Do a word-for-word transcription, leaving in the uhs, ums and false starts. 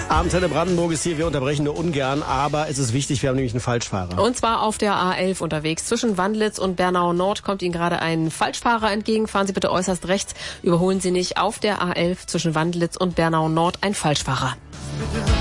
Abendszene Brandenburg ist hier, wir unterbrechen nur ungern, aber es ist wichtig, wir haben nämlich einen Falschfahrer. Und zwar auf der A elf unterwegs. Zwischen Wandlitz und Bernau Nord kommt Ihnen gerade ein Falschfahrer entgegen. Fahren Sie bitte äußerst rechts, überholen Sie nicht. Auf der A elf zwischen Wandlitz und Bernau Nord ein Falschfahrer.